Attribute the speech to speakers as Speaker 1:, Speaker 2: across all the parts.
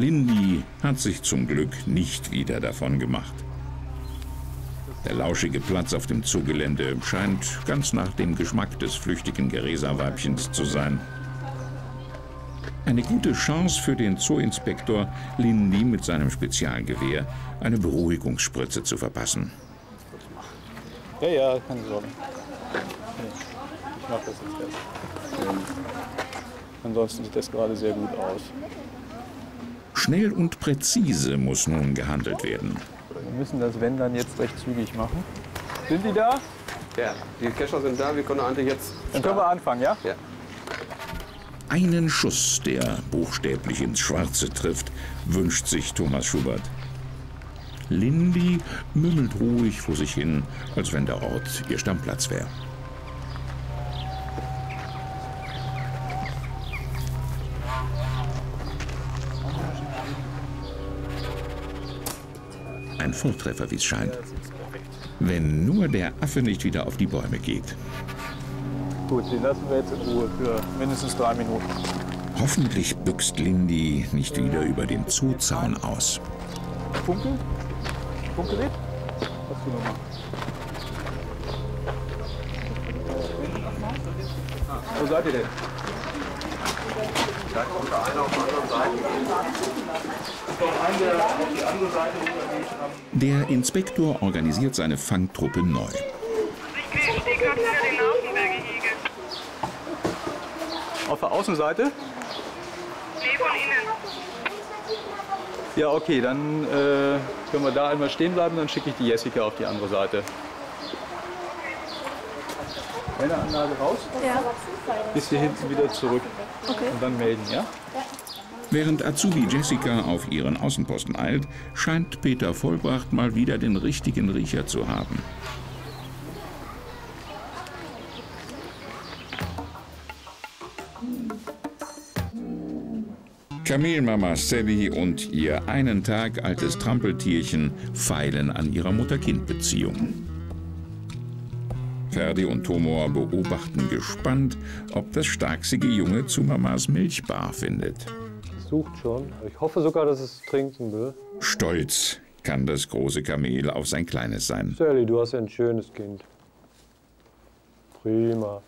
Speaker 1: Lindy hat sich zum Glück nicht wieder davon gemacht. Der lauschige Platz auf dem Zoogelände scheint ganz nach dem Geschmack des flüchtigen Geresa-Weibchens zu sein. Eine gute Chance für den Zooinspektor, Lindy mit seinem Spezialgewehr eine Beruhigungsspritze zu verpassen.
Speaker 2: Ja, keine Sorge. Ich mache das jetzt erst. Ansonsten sieht das gerade sehr gut aus.
Speaker 1: Schnell und präzise muss nun gehandelt werden.
Speaker 2: Wir müssen das Wenn dann jetzt recht zügig machen. Sind die da?
Speaker 3: Ja, die Kescher sind da. Wir können eigentlich jetzt.
Speaker 2: Dann können wir anfangen, ja?
Speaker 3: Ja.
Speaker 1: Einen Schuss, der buchstäblich ins Schwarze trifft, wünscht sich Thomas Schubert. Lindy mümmelt ruhig vor sich hin, als wenn der Ort ihr Stammplatz wäre. Ein Volltreffer, wie es scheint. Wenn nur der Affe nicht wieder auf die Bäume geht.
Speaker 2: Gut, den lassen wir jetzt in Ruhe für mindestens 3 Minuten.
Speaker 1: Hoffentlich büchst Lindy nicht wieder über den Zoozaun aus.
Speaker 2: Funkel? Funkgerät? Was du nochmal? Wo seid ihr denn?
Speaker 3: Da kommt da einer auf der anderen Seite. Noch einen, der auf die andere Seite rübergeht.
Speaker 1: Der Inspektor organisiert seine Fangtruppe neu.
Speaker 4: Ich stehe gerade hinter den Außenberggehege.
Speaker 2: Auf der Außenseite?
Speaker 4: Nee, von innen.
Speaker 2: Ja, okay, dann können wir da einmal stehen bleiben, dann schicke ich die Jessica auf die andere Seite. Meldeanlage raus?
Speaker 5: Ja.
Speaker 2: Bis hier hinten wieder zurück.
Speaker 5: Okay.
Speaker 2: Und dann melden, ja?
Speaker 1: Während Azubi Jessica auf ihren Außenposten eilt, scheint Peter Vollbracht mal wieder den richtigen Riecher zu haben. Kamelmama Sally und ihr einen Tag altes Trampeltierchen feilen an ihrer Mutter-Kind-Beziehung. Ferdi und Tomor beobachten gespannt, ob das starksige Junge zu Mamas Milchbar findet.
Speaker 6: Es sucht schon. Ich hoffe sogar, dass es trinken will.
Speaker 1: Stolz kann das große Kamel auf sein Kleines sein.
Speaker 6: Sally, du hast ja ein schönes Kind. Prima.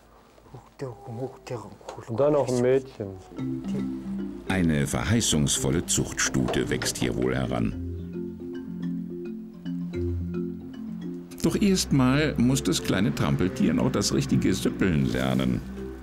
Speaker 6: Und dann noch ein Mädchen.
Speaker 1: Eine verheißungsvolle Zuchtstute wächst hier wohl heran. Doch erstmal muss das kleine Trampeltier noch das richtige Süppeln lernen.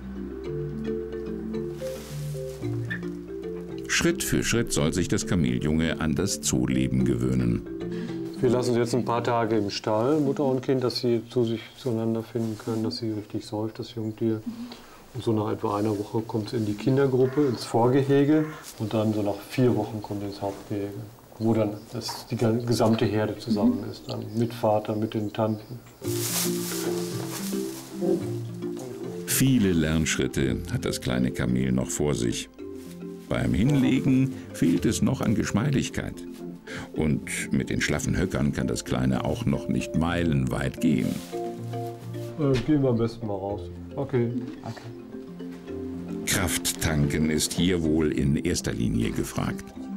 Speaker 1: Schritt für Schritt soll sich das Kameljunge an das Zooleben gewöhnen.
Speaker 6: Wir lassen sie jetzt ein paar Tage im Stall, Mutter und Kind, dass sie zueinander finden können, dass sie richtig säuft, das Jungtier. Und so nach etwa einer Woche kommt es in die Kindergruppe, ins Vorgehege. Und dann so nach 4 Wochen kommt es ins Hauptgehege, wo dann die gesamte Herde zusammen ist, dann mit Vater, mit den Tanten.
Speaker 1: Viele Lernschritte hat das kleine Kamel noch vor sich. Beim Hinlegen fehlt es noch an Geschmeidigkeit. Und mit den schlaffen Höckern kann das Kleine auch noch nicht meilenweit gehen.
Speaker 6: Gehen wir am besten mal raus. Okay.
Speaker 1: Kraft tanken ist hier wohl in erster Linie gefragt.